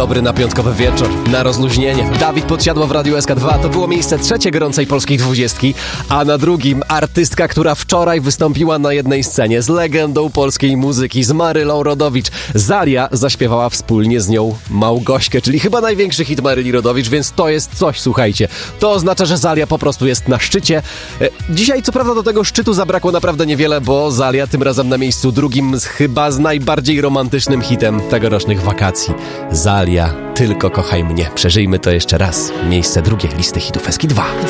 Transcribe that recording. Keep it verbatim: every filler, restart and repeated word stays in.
dobry na piątkowy wieczór, na rozluźnienie. Dawid Podsiadło w Radiu S K dwa. To było miejsce trzecie gorącej polskiej dwudziestki, a na drugim artystka, która wczoraj wystąpiła na jednej scenie z legendą polskiej muzyki, z Marylą Rodowicz. Zalia zaśpiewała wspólnie z nią Małgośkę, czyli chyba największy hit Maryli Rodowicz, więc to jest coś, słuchajcie. To oznacza, że Zalia po prostu jest na szczycie. Dzisiaj co prawda do tego szczytu zabrakło naprawdę niewiele, bo Zalia tym razem na miejscu drugim z chyba z najbardziej romantycznym hitem tegorocznych wakacji. Zalia, Tylko kochaj mnie. Przeżyjmy to jeszcze raz. Miejsce drugie listy hitów S K dwa.